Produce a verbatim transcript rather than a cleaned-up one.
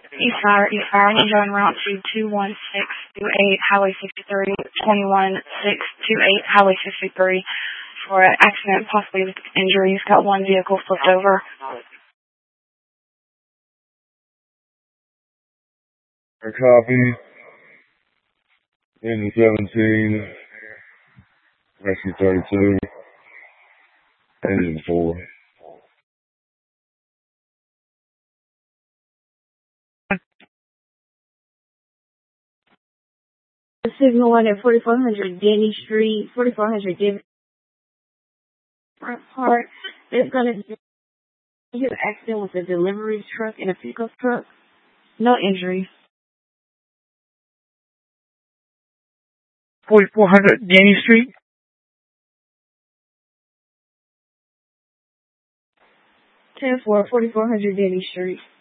East Fire, East Fire. I need you on route to two one six two eight, Highway sixty-three, twenty-one six two eight, Highway sixty-three, for an accident, possibly with injuries. Got one vehicle flipped over. A copy. Engine seventeen, rescue thirty-two, engine four. Signal one at forty-four hundred Denny Street, forty-four hundred Denny front part. There's going to be an accident with a delivery truck and a pickup truck. No injuries. forty-four hundred Denny Street. ten four, forty-four hundred Denny Street.